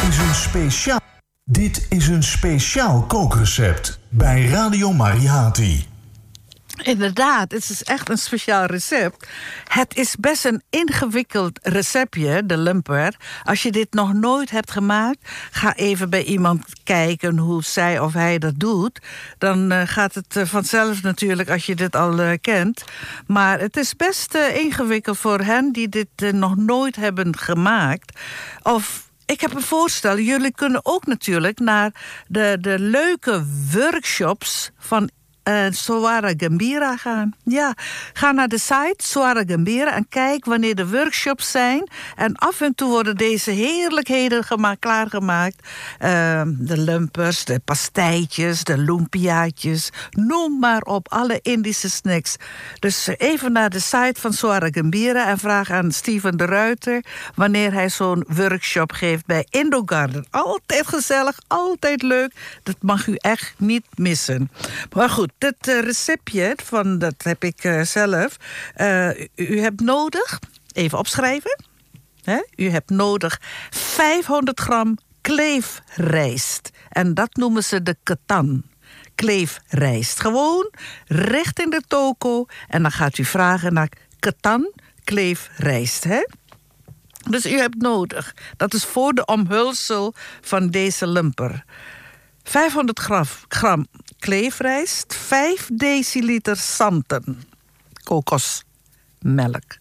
Dit is een speciaal kookrecept bij Radio Mariati. Inderdaad, het is echt een speciaal recept. Het is best een ingewikkeld receptje, de lumper. Als je dit nog nooit hebt gemaakt, ga even bij iemand kijken hoe zij of hij dat doet. Dan gaat het vanzelf natuurlijk als je dit al kent. Maar het is best ingewikkeld voor hen die dit nog nooit hebben gemaakt. Of ik heb een voorstel. Jullie kunnen ook natuurlijk naar de leuke workshops van Soara Gembira gaan. Ja, ga naar de site Soara Gembira en kijk wanneer de workshops zijn. En af en toe worden deze heerlijkheden klaargemaakt. De lumpers, de pastijtjes, de lumpiaatjes. Noem maar op, alle Indische snacks. Dus even naar de site van Soara Gembira en vraag aan Steven de Ruiter wanneer hij zo'n workshop geeft bij Indogarden. Altijd gezellig, altijd leuk. Dat mag u echt niet missen. Maar goed, dit receptje, dat heb ik zelf. U hebt nodig, even opschrijven. U hebt nodig 500 gram kleefrijst. En dat noemen ze de ketan. Kleefrijst. Gewoon richting de toko. En dan gaat u vragen naar ketan kleefrijst. Dus u hebt nodig. Dat is voor de omhulsel van deze lumper. 500 gram kleefrijst, 5 deciliter santen, kokosmelk.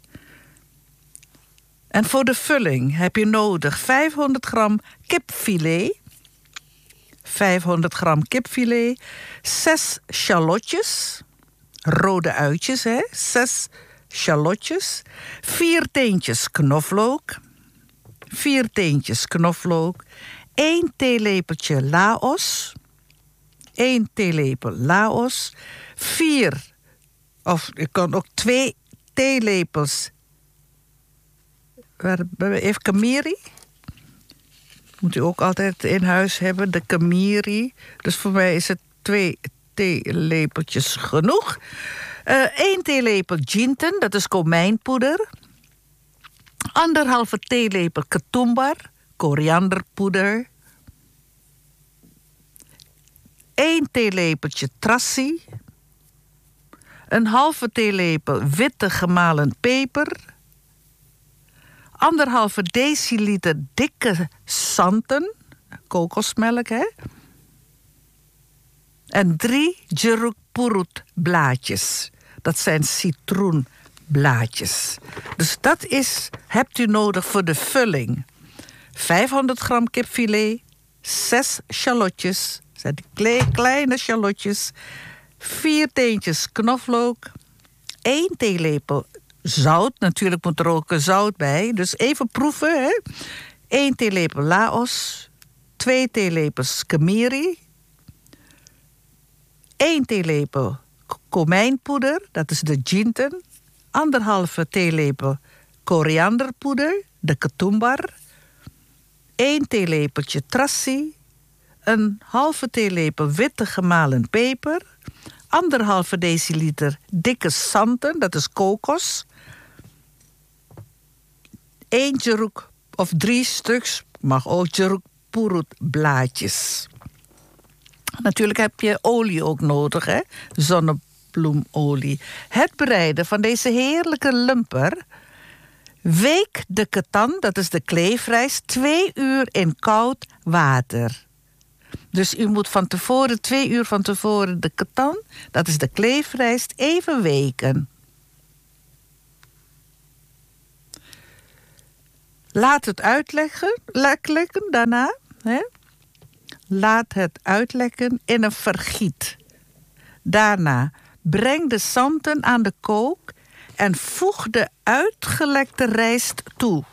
En voor de vulling heb je nodig 500 gram kipfilet, 500 gram kipfilet, 6 shallotjes, rode uitjes, 6 shallotjes, 4 teentjes knoflook, 4 teentjes knoflook, 1 theelepeltje Laos, 1 theelepel Laos, 4, of je kan ook 2 theelepels, even kamiri. Moet u ook altijd in huis hebben, de kamiri. Dus voor mij is het 2 theelepeltjes genoeg. 1 theelepel ginten, dat is komijnpoeder. 1,5 theelepel ketumbar, korianderpoeder. 1 theelepeltje trassie. 1/2 theelepel witte gemalen peper. 1,5 deciliter dikke santen, kokosmelk, En 3 jeruk purut blaadjes. Dat zijn citroenblaadjes. Dus dat hebt u nodig voor de vulling. 500 gram kipfilet, 6 shallotjes, zijn die kleine shallotjes, 4 teentjes knoflook, 1 theelepel zout, natuurlijk moet er ook zout bij, dus even proeven. 1 theelepel Laos, 2 theelepels kamiri, 1 theelepel komijnpoeder, dat is de ginten, 1,5 theelepel korianderpoeder, de ketumbar, 1 theelepeltje trassie, 1/2 theelepel witte gemalen peper, 1,5 deciliter dikke santen, dat is kokos, 1 jeruk of 3 stuks, mag ook jeruk purut blaadjes. Natuurlijk heb je olie ook nodig, zonnebloemolie. Het bereiden van deze heerlijke lumper. Week de ketan, dat is de kleefrijst, 2 uur in koud water. Dus u moet 2 uur van tevoren de ketan, dat is de kleefrijst, even weken. Laat het uitlekken daarna. Laat het uitlekken in een vergiet. Daarna breng de santen aan de kook en voeg de uitgelekte rijst toe.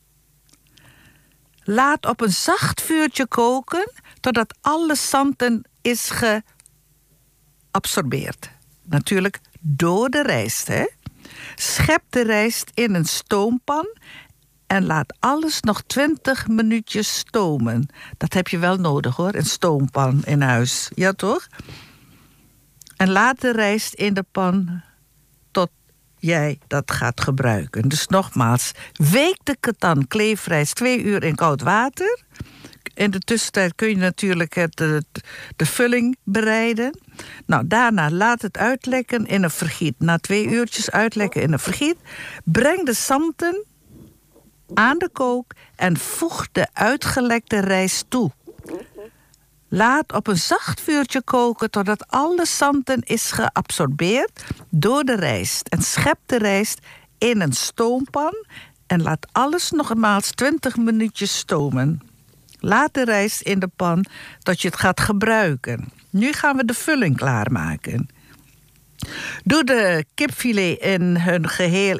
Laat op een zacht vuurtje koken totdat alle santen is geabsorbeerd. Natuurlijk door de rijst. Schep de rijst in een stoompan en laat alles nog 20 minuutjes stomen. Dat heb je wel nodig hoor, een stoompan in huis. Ja toch? En laat de rijst in de pan tot jij dat gaat gebruiken. Dus nogmaals, week de ketan kleefrijst 2 uur in koud water. In de tussentijd kun je natuurlijk de vulling bereiden. Nou, daarna laat het uitlekken in een vergiet. Na 2 uurtjes uitlekken in een vergiet. Breng de santen aan de kook en voeg de uitgelekte rijst toe. Laat op een zacht vuurtje koken totdat alle santen is geabsorbeerd door de rijst. En schep de rijst in een stoompan en laat alles nogmaals 20 minuutjes stomen. Laat de rijst in de pan tot je het gaat gebruiken. Nu gaan we de vulling klaarmaken. Doe de kipfilet in hun geheel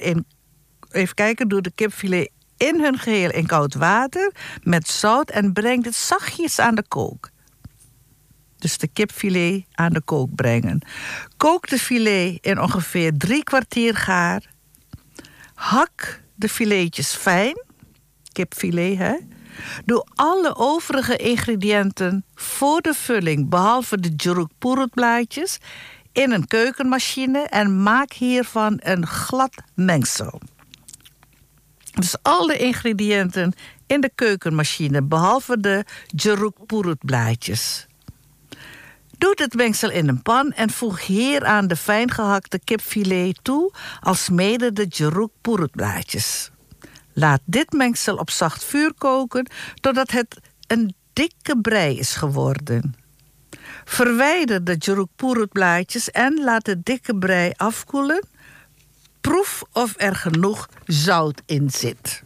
in koud water met zout en breng het zachtjes aan de kook. Dus de kipfilet aan de kook brengen. Kook de filet in ongeveer 3 kwartier gaar. Hak de filetjes fijn. Kipfilet, hè. Doe alle overige ingrediënten voor de vulling, behalve de juruk-purut-blaadjes, in een keukenmachine en maak hiervan een glad mengsel. Dus alle ingrediënten in de keukenmachine, behalve de juruk-purut-blaadjes. Doe dit mengsel in een pan en voeg hieraan de fijn gehakte kipfilet toe, alsmede de juruk-purut-blaadjes. Laat dit mengsel op zacht vuur koken totdat het een dikke brei is geworden. Verwijder de juruk-purut-blaadjes en laat de dikke brei afkoelen. Proef of er genoeg zout in zit.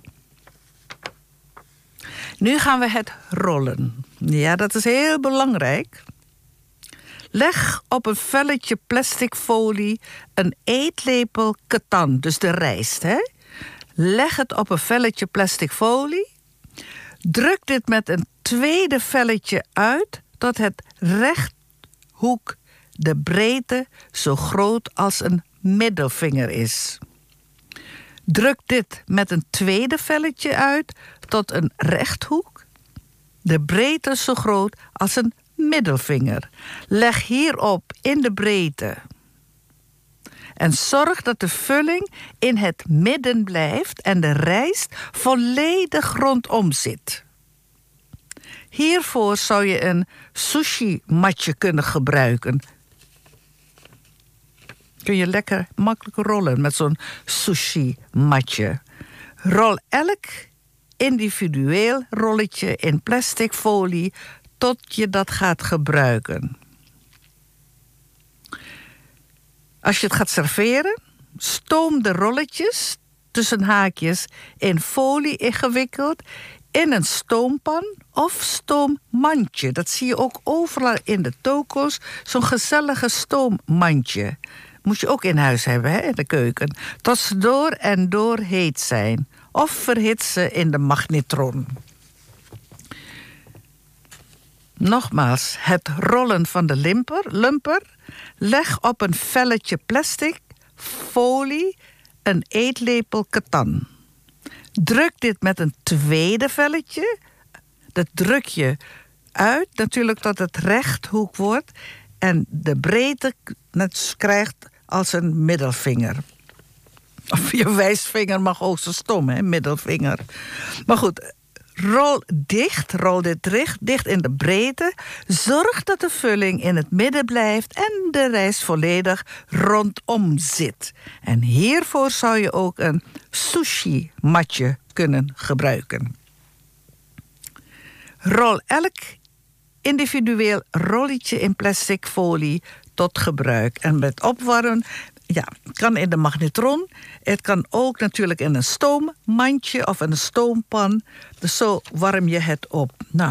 Nu gaan we het rollen. Ja, dat is heel belangrijk. Leg op een velletje plastic folie een eetlepel ketan, dus de rijst, hè? Leg het op een velletje plastic folie. Druk dit met een tweede velletje uit tot het rechthoek de breedte zo groot als een middelvinger is. Druk dit met een tweede velletje uit tot een rechthoek de breedte zo groot als een middelvinger. Leg hierop in de breedte. En zorg dat de vulling in het midden blijft en de rijst volledig rondom zit. Hiervoor zou je een sushi-matje kunnen gebruiken. Kun je lekker makkelijk rollen met zo'n sushi-matje. Rol elk individueel rolletje in plastic folie tot je dat gaat gebruiken. Als je het gaat serveren, stoom de rolletjes tussen haakjes in folie ingewikkeld in een stoompan of stoommandje. Dat zie je ook overal in de toko's, zo'n gezellige stoommandje. Moet je ook in huis hebben, hè, in de keuken. Tot ze door en door heet zijn. Of verhit ze in de magnetron. Nogmaals, het rollen van de lumper. Leg op een velletje plastic folie een eetlepel ketan. Druk dit met een tweede velletje. Dat druk je uit, natuurlijk tot het rechthoek wordt en de breedte net krijgt als een middelvinger. Of je wijsvinger mag ook zo stom, hè, middelvinger. Maar goed, rol dit dicht in de breedte. Zorg dat de vulling in het midden blijft en de rijst volledig rondom zit. En hiervoor zou je ook een sushi-matje kunnen gebruiken. Rol elk individueel rolletje in plastic folie tot gebruik. En met opwarmen, ja, het kan in de magnetron. Het kan ook natuurlijk in een stoommandje of in een stoompan. Dus zo warm je het op. Nou,